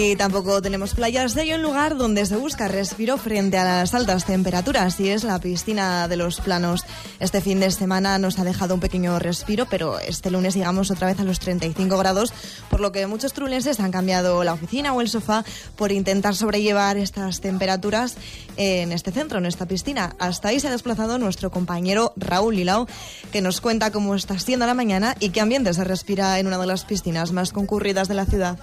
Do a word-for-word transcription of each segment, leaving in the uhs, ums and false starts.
Y tampoco tenemos playas, de ahí un lugar donde se busca respiro frente a las altas temperaturas, y es la piscina de Los Planos. Este fin de semana nos ha dejado un pequeño respiro, pero este lunes llegamos otra vez a los treinta y cinco grados, por lo que muchos turulenses han cambiado la oficina o el sofá por intentar sobrellevar estas temperaturas en este centro, en esta piscina. Hasta ahí se ha desplazado nuestro compañero Raúl Lilao, que nos cuenta cómo está siendo la mañana y qué ambiente se respira en una de las piscinas más concurridas de la ciudad.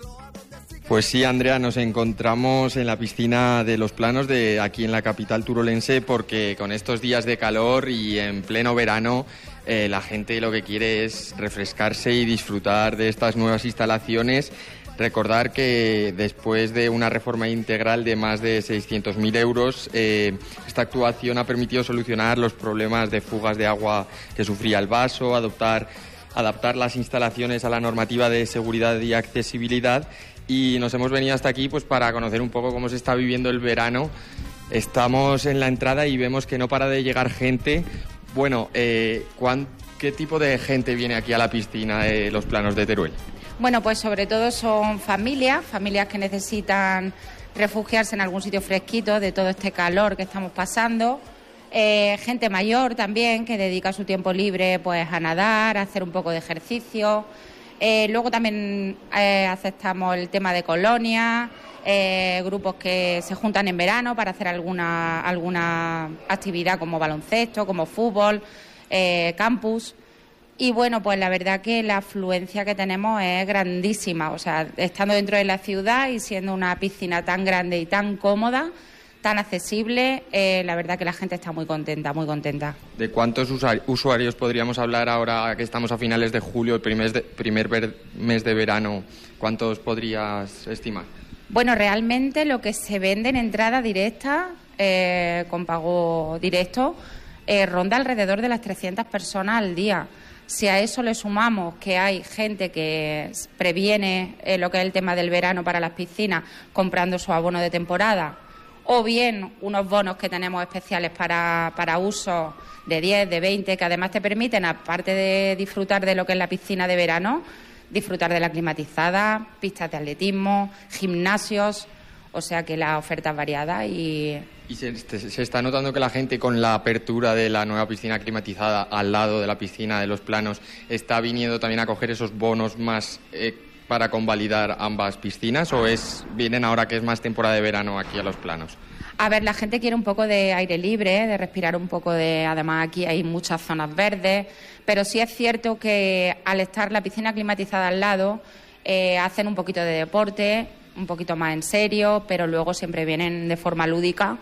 Pues sí, Andrea, nos encontramos en la piscina de Los Planos de aquí en la capital turolense, porque con estos días de calor y en pleno verano eh, la gente lo que quiere es refrescarse y disfrutar de estas nuevas instalaciones. Recordar que después de una reforma integral de más de seiscientos mil euros, eh, esta actuación ha permitido solucionar los problemas de fugas de agua que sufría el Vaso, adoptar, adaptar las instalaciones a la normativa de seguridad y accesibilidad. Y nos hemos venido hasta aquí pues para conocer un poco cómo se está viviendo el verano. Estamos en la entrada y vemos que no para de llegar gente. Bueno, eh, ¿qué tipo de gente viene aquí a la piscina de Los Planos de Teruel? Bueno, pues sobre todo son familias, familias que necesitan refugiarse en algún sitio fresquito de todo este calor que estamos pasando. Eh, gente mayor también que dedica su tiempo libre pues a nadar, a hacer un poco de ejercicio. Eh, luego también eh, aceptamos el tema de colonias, eh, grupos que se juntan en verano para hacer alguna, alguna actividad como baloncesto, como fútbol, eh, campus. Y bueno, pues la verdad que la afluencia que tenemos es grandísima. O sea, estando dentro de la ciudad y siendo una piscina tan grande y tan cómoda, tan accesible, eh, la verdad que la gente está muy contenta, muy contenta. ¿De cuántos usuarios podríamos hablar ahora que estamos a finales de julio, el primer, de, primer ver, mes de verano? ¿Cuántos podrías estimar? Bueno, realmente lo que se vende en entrada directa, eh, con pago directo, eh, ronda alrededor de las trescientas personas al día. Si a eso le sumamos que hay gente que previene eh, lo que es el tema del verano para las piscinas comprando su abono de temporada, o bien unos bonos que tenemos especiales para, para uso de diez, de veinte, que además te permiten, aparte de disfrutar de lo que es la piscina de verano, disfrutar de la climatizada, pistas de atletismo, gimnasios, o sea que la oferta es variada y... ¿Y se, se está notando que la gente, con la apertura de la nueva piscina climatizada al lado de la piscina de Los Planos, está viniendo también a coger esos bonos más eh, para convalidar ambas piscinas, o es vienen ahora que es más temporada de verano aquí a Los Planos? A ver, la gente quiere un poco de aire libre, de respirar un poco de... Además, aquí hay muchas zonas verdes, pero sí es cierto que al estar la piscina climatizada al lado, eh, hacen un poquito de deporte, un poquito más en serio, pero luego siempre vienen de forma lúdica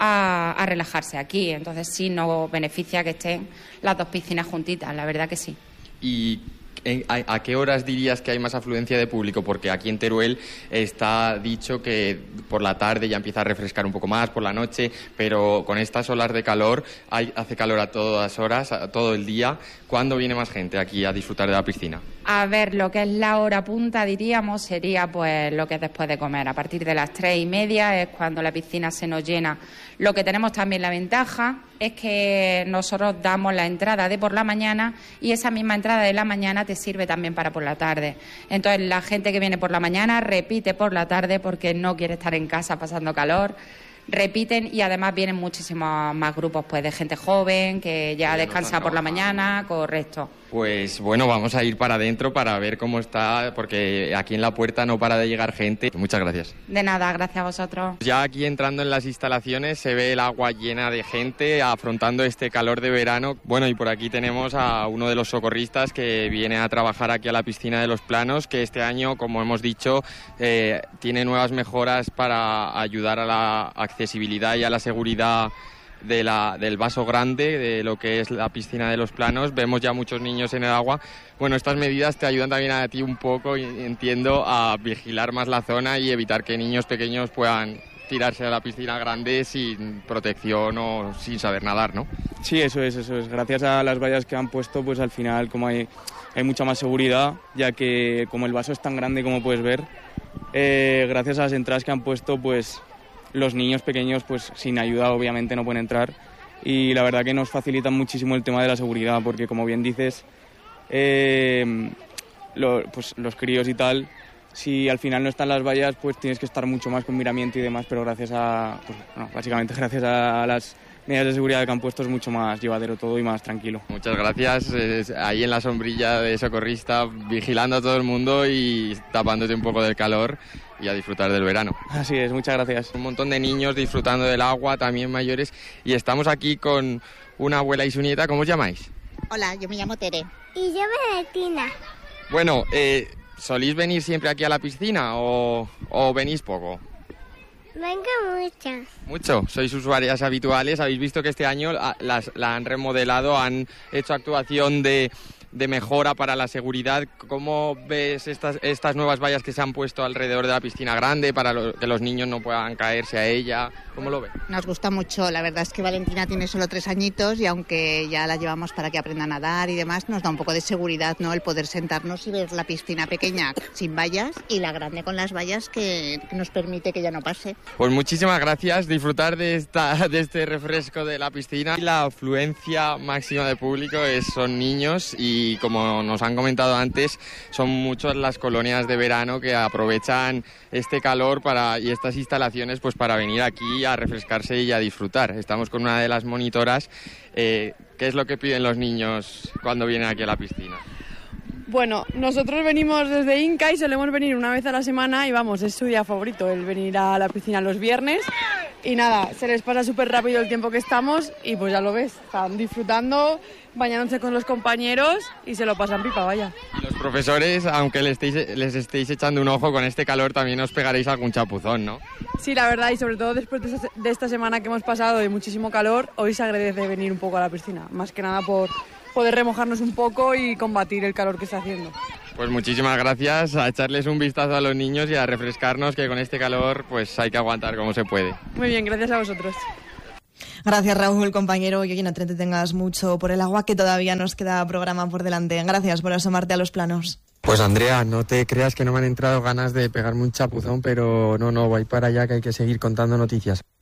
a, a relajarse aquí. Entonces sí nos beneficia que estén las dos piscinas juntitas, la verdad que sí. ¿Y a, a qué horas dirías que hay más afluencia de público? Porque aquí en Teruel está dicho que por la tarde ya empieza a refrescar un poco más, por la noche, pero con estas olas de calor, hay, hace calor a todas horas, a todo el día. ¿Cuándo viene más gente aquí a disfrutar de la piscina? A ver, lo que es la hora punta, diríamos, sería pues lo que es después de comer. A partir de las tres y media es cuando la piscina se nos llena. Lo que tenemos también la ventaja es que nosotros damos la entrada de por la mañana y esa misma entrada de la mañana te sirve también para por la tarde. Entonces la gente que viene por la mañana repite por la tarde porque no quiere estar en casa pasando calor. Repiten y además vienen muchísimos más grupos pues de gente joven que ya descansa por la mañana, correcto. Pues bueno, vamos a ir para adentro para ver cómo está, porque aquí en la puerta no para de llegar gente. Muchas gracias. De nada, gracias a vosotros. Ya aquí entrando en las instalaciones se ve el agua llena de gente afrontando este calor de verano. Bueno, y por aquí tenemos a uno de los socorristas que viene a trabajar aquí a la piscina de Los Planos, que este año, como hemos dicho, eh, tiene nuevas mejoras para ayudar a la accesibilidad y a la seguridad de la, del vaso grande, de lo que es la piscina de Los Planos. Vemos ya muchos niños en el agua. Bueno, estas medidas te ayudan también a ti un poco, entiendo, a vigilar más la zona y evitar que niños pequeños puedan tirarse a la piscina grande sin protección o sin saber nadar, ¿no? Sí, eso es, eso es. Gracias a las vallas que han puesto, pues al final como hay, hay mucha más seguridad, ya que como el vaso es tan grande como puedes ver, eh, gracias a las entradas que han puesto, pues los niños pequeños, pues sin ayuda obviamente no pueden entrar, y la verdad que nos facilitan muchísimo el tema de la seguridad, porque como bien dices, eh, lo, pues los críos y tal, si al final no están las vallas, pues tienes que estar mucho más con miramiento y demás, pero gracias a, pues, bueno, básicamente gracias a las medidas de seguridad que han puesto es mucho más llevadero todo y más tranquilo. Muchas gracias, eh, ahí en la sombrilla de socorrista, vigilando a todo el mundo y tapándote un poco del calor y a disfrutar del verano. Así es, muchas gracias. Un montón de niños disfrutando del agua, también mayores, y estamos aquí con una abuela y su nieta. ¿Cómo os llamáis? Hola, yo me llamo Tere. Y yo Valentina. Bueno, eh, ¿solís venir siempre aquí a la piscina o, o venís poco? Vengo mucho. Mucho, sois usuarias habituales. Habéis visto que este año la, las, la han remodelado, han hecho actuación de, de mejora para la seguridad. ¿Cómo ves estas, estas nuevas vallas que se han puesto alrededor de la piscina grande para lo, que los niños no puedan caerse a ella? ¿Cómo lo ves? Nos gusta mucho, la verdad es que Valentina tiene solo tres añitos y aunque ya la llevamos para que aprenda a nadar y demás, nos da un poco de seguridad, ¿no? El poder sentarnos y ver la piscina pequeña sin vallas y la grande con las vallas que, que nos permite que ella no pase. Pues muchísimas gracias, disfrutar de esta de este refresco de la piscina. La afluencia máxima de público es, son niños y como nos han comentado antes, son muchas las colonias de verano que aprovechan este calor para y estas instalaciones pues para venir aquí a refrescarse y a disfrutar. Estamos con una de las monitoras. Eh, ¿Qué es lo que piden los niños cuando vienen aquí a la piscina? Bueno, nosotros venimos desde Inca y solemos venir una vez a la semana y vamos, es su día favorito, el venir a la piscina los viernes y nada, se les pasa súper rápido el tiempo que estamos y pues ya lo ves, están disfrutando, bañándose con los compañeros y se lo pasan pipa, vaya. Y los profesores, aunque les estéis, les estéis echando un ojo con este calor, también os pegaréis algún chapuzón, ¿no? Sí, la verdad, y sobre todo después de esta, de esta semana que hemos pasado de muchísimo calor, hoy se agradece venir un poco a la piscina, más que nada por poder remojarnos un poco y combatir el calor que está haciendo. Pues muchísimas gracias, a echarles un vistazo a los niños y a refrescarnos, que con este calor pues hay que aguantar como se puede. Muy bien, gracias a vosotros. Gracias, Raúl, compañero, y hoy no te entretengas mucho por el agua, que todavía nos queda programa por delante. Gracias por asomarte a los planos. Pues Andrea, no te creas que no me han entrado ganas de pegarme un chapuzón, pero no, no, voy para allá que hay que seguir contando noticias.